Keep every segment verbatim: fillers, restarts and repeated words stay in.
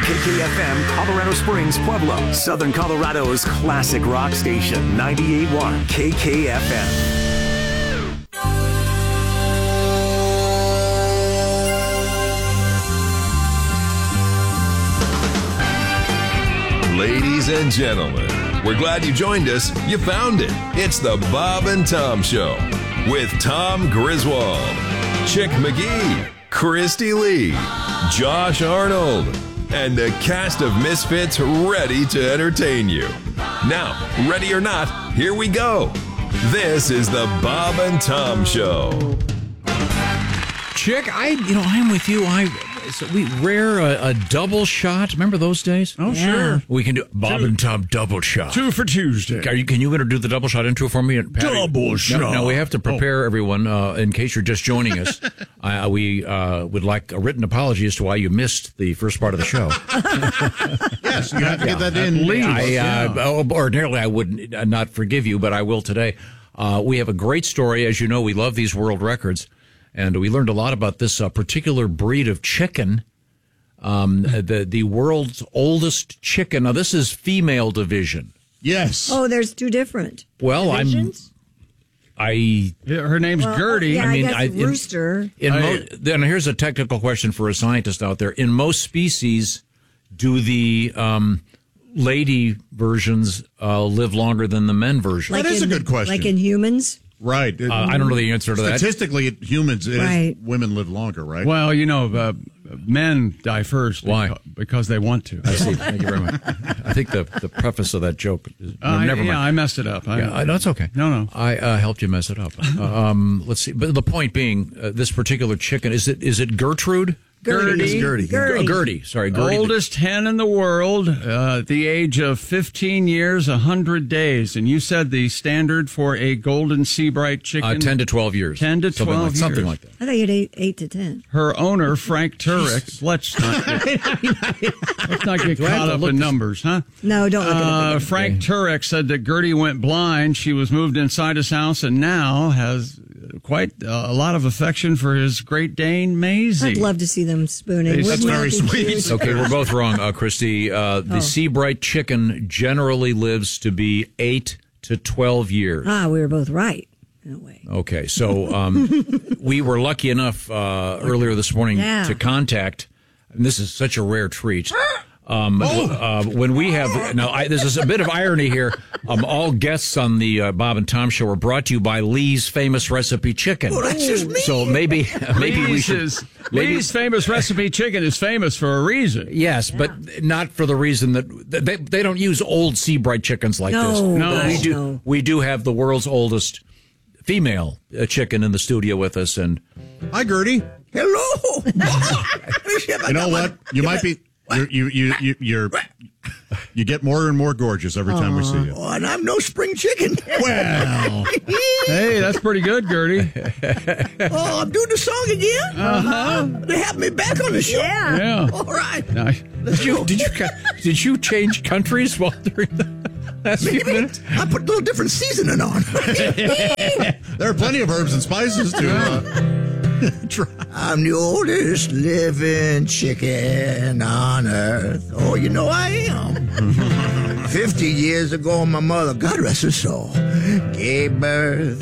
K K F M, Colorado Springs, Pueblo, Southern Colorado's classic rock station, ninety-eight point one K K F M. Ladies and gentlemen, we're glad you joined us. You found it. It's the Bob and Tom Show with Tom Griswold, Chick McGee, Christy Lee, Josh Arnold, and a cast of misfits ready to entertain you. Now, ready or not, here we go. This is the Bob and Tom Show. Chick, I, you know, I'm with you. I, so we rare a, a double shot. Remember those days? Oh, yeah. Sure. We can do Bob Two. and Tom double shot. Two for Tuesday. Are you, can you do the double shot intro for me? Patty? Double shot. No, no, we have to prepare oh. everyone uh, in case you're just joining us. uh, we uh, would like a written apology as to why you missed the first part of the show. Yes, you have to yeah, get that in. I, uh, yeah. Ordinarily, I would not forgive you, but I will today. Uh, we have a great story. As you know, we love these world records. And we learned a lot about this uh, particular breed of chicken, um, the the world's oldest chicken. Now, this is female division. Yes. Oh, there's two different Well, divisions? I'm... I... Her name's well, Gertie. Yeah, I, mean, I I, guess rooster. In, in I, mo- then here's a technical question for a scientist out there. In most species, do the um, lady versions uh, live longer than the men version? Like that is in, a good question. Like in humans? Right. Uh, I don't know the answer to that. Statistically, humans, it right. is, women live longer, right? Well, you know, uh, men die first. Why? Because, because they want to. I see. Thank you very much. I think the, the preface of that joke is... Uh, never I, mind. yeah, I messed it up. I, Yeah, no, it's okay. No, no. I uh, helped you mess it up. Uh, um, let's see. But the point being, uh, this particular chicken, is it is it Gertrude? Gertie. It's Gertie. Gertie. Uh, Gertie. Sorry, Gertie. Oldest hen in the world, uh, at the age of fifteen years, one hundred days. And you said the standard for a golden Seabright chicken? Uh, ten to twelve years. ten to something twelve like, years. Something like that. I thought you had eight, eight to ten. Her owner, Frank Turek, let's not get, let's not get caught up in numbers, huh? No, don't look at it Uh, again. Frank Turek said that Gertie went blind. She was moved inside his house and now has quite uh, a lot of affection for his Great Dane, Maisie. I'd love to see them spooning. That's Wouldn't very that be sweet. cute? Okay, we're both wrong, uh, Christy. Uh, the Oh. Seabright chicken generally lives to be eight to twelve years. Ah, we were both right in a way. Okay, so um, we were lucky enough uh, earlier this morning Yeah. to contact, and this is such a rare treat. Um, uh, when we have now, I, there's a bit of irony here. Um, all guests on the uh, Bob and Tom Show are brought to you by Lee's Famous Recipe Chicken. Oh, that's just me. So maybe, maybe we Lee's should. is- maybe- Lee's famous recipe chicken is famous for a reason. Yes, but not for the reason that they they don't use old Seabright chickens like No, this. No. we do. no. We do have the world's oldest female uh, chicken in the studio with us, and Hi, Gertie. Hello. You know what? You might be. You're, you you you you're. You get more and more gorgeous every time we see you. Oh, and I'm no spring chicken. Well, Hey, that's pretty good, Gertie. Oh, I'm doing the song again? Uh-huh. They have me back on the show. Yeah. Yeah. All right. Nice. did you did you did you change countries while during the last few Maybe minutes? I put a little different seasoning on. there are plenty of herbs and spices to uh, try. I'm the oldest living chicken on earth. Oh, you know I am. Fifty years ago, my mother, God rest her soul, gave birth.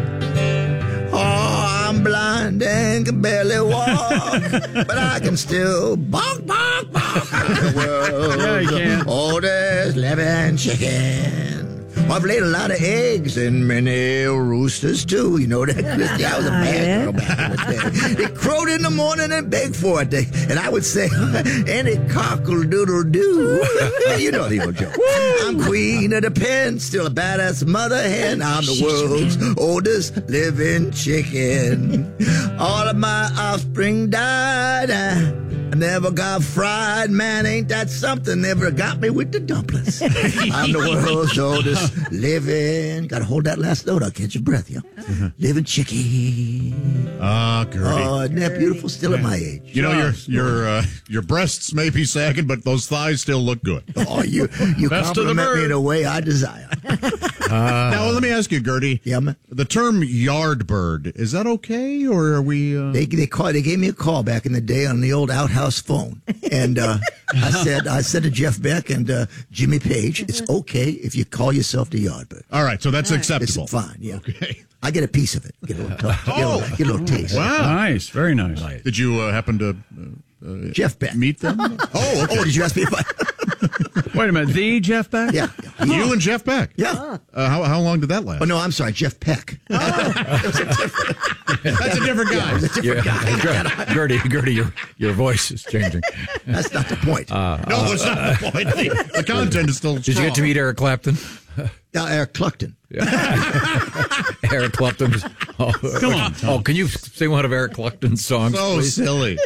Oh, I'm blind and can barely walk, but I can still bark, bark, bark. The world's Yeah, you can. oldest living chicken. Well, I've laid a lot of eggs and many roosters, too. You know that, Christy? I was a bad girl back in the day. They crowed in the morning and begged for it. They, and I would say, any cockle-doodle-doo. You know the old joke. I'm queen of the pen, still a badass mother hen. I'm the world's oldest living chicken. All of my offspring died. I I never got fried. Man, ain't that something? Never got me with the dumplings. I'm the world's oldest living. Gotta hold that last note. I'll catch your breath, yo. Living chicken. Ah, Gertie. Oh, isn't that beautiful? Still at my age. You know, your your uh, your breasts may be sagging, but those thighs still look good. Oh, you you Best of the compliment me bird. in a way I desire. now, let me ask you, Gertie. Yeah, man. The term yard bird, is that okay, or are we... Uh... They they call they gave me a call back in the day on the old outhouse phone, and uh, I said, I said to Jeff Beck and uh, Jimmy Page, it's okay if you call yourself the Yardbird. All right, so that's acceptable. It's fine, yeah. Okay. I get a piece of it. Get a little, get a little, get a little taste. Wow. Nice, very nice. Did you uh, happen to uh, Jeff Beck. meet them? oh, okay. Oh, did you ask me if I? Wait a minute, the Jeff Beck? Yeah. You and Jeff Beck? Yeah. Uh, how, how long did that last? Oh, no, I'm sorry, Jeff Peck. That's a different guy. It was a different guy. Gertie, Gertie, your your voice is changing. That's not the point. no, that's not the point. The, the content is still Did you get to meet Eric Clapton? Now, Eric Cluckton. Eric Clapton. Oh, Come on, Tom. Oh, can you sing one of Eric Clapton's songs, So please? silly.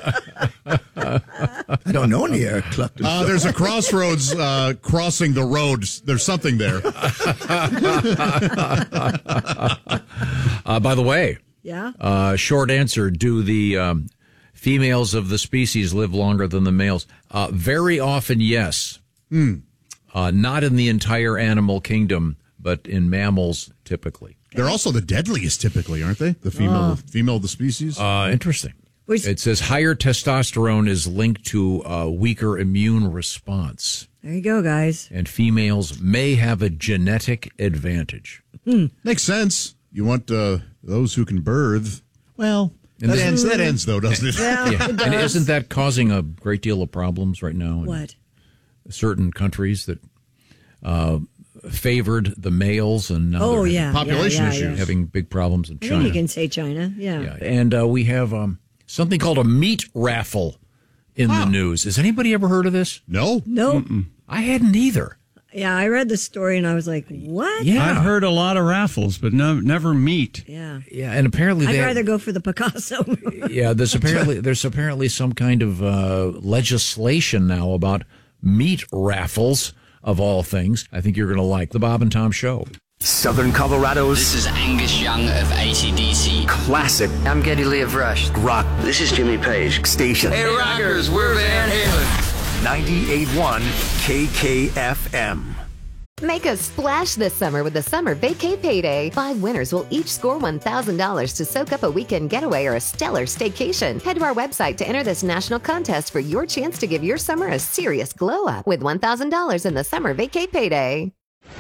I don't know any Eric Cluckton. Uh, there's a crossroads uh, crossing the road. There's something there. Uh, by the way, Yeah. uh, short answer: do the um, females of the species live longer than the males? Uh, very often, yes. Hmm. Uh, not in the entire animal kingdom, but in mammals, typically. They're also the deadliest, typically, aren't they? The female, female of the species. Uh, interesting. Which- It says higher testosterone is linked to a weaker immune response, There you go, guys. and females may have a genetic advantage. Makes sense. You want uh, those who can birth. Well, that this- ends. That ends, though, doesn't it? Yeah, Yeah. it And does. isn't that causing a great deal of problems right now in What? certain countries that uh, favored the males, and now Oh, they're yeah. Population yeah, yeah, issues. yeah. having big problems in I China? think you can say China. Yeah. Yeah. And uh, we have um, something called a meat raffle in the news. Has anybody ever heard of this? No. Nope. I hadn't either. Yeah, I read the story and I was like, what? Yeah. I've heard a lot of raffles, but no, never meat. Yeah. Yeah, and apparently I'd they rather go for the Picasso. yeah, there's apparently there's apparently some kind of uh, legislation now about meat raffles of all things. I think you're going to like the Bob and Tom Show. Southern Colorado's This is Angus Young of A C D C. classic I'm Geddy Lee of Rush. rock This is Jimmy Page. station. Hey, rockers, we're Van Halen. ninety-eight point one K K F M. Make a splash this summer with the Summer Vacay Payday. Five winners will each score one thousand dollars to soak up a weekend getaway or a stellar staycation. Head to our website to enter this national contest for your chance to give your summer a serious glow up with one thousand dollars in the Summer Vacay Payday.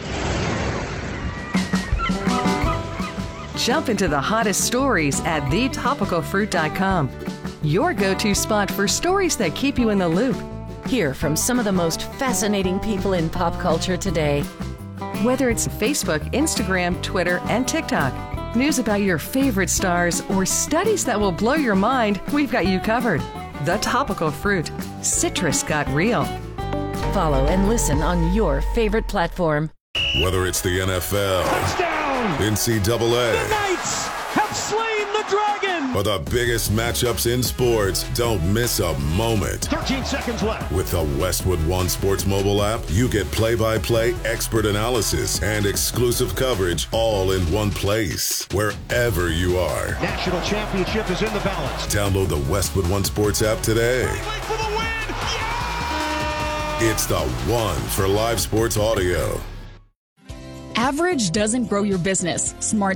Jump into the hottest stories at the topical fruit dot com. Your go-to spot for stories that keep you in the loop. Hear from some of the most fascinating people in pop culture today. Whether it's Facebook, Instagram, Twitter, and TikTok, news about your favorite stars, or studies that will blow your mind, we've got you covered. The Topical Fruit. Citrus got real. Follow and listen on your favorite platform. Whether it's the N F L, Touchdown! N C double A, The Knights have slain the dragon! or the biggest matchups in sports, don't miss a moment. thirteen seconds left. With the Westwood One Sports mobile app, you get play-by-play expert analysis and exclusive coverage all in one place, wherever you are. National championship is in the balance. Download the Westwood One Sports app today. For the win! It's the one for live sports audio. Average doesn't grow your business. Smart